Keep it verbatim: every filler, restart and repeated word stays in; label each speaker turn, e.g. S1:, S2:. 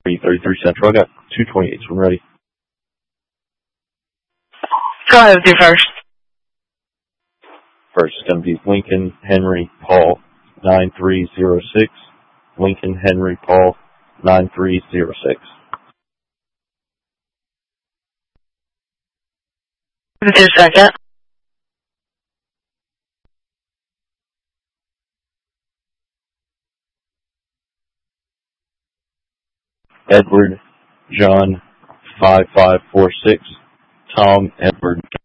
S1: three thirty-three Central. I got two twenty-eights. When ready.
S2: Go ahead with your first.
S1: First is going to be Lincoln Henry Paul nine three zero six. Lincoln Henry Paul nine three zero six.
S2: With your second.
S1: Edward John five five four six. Tom Edward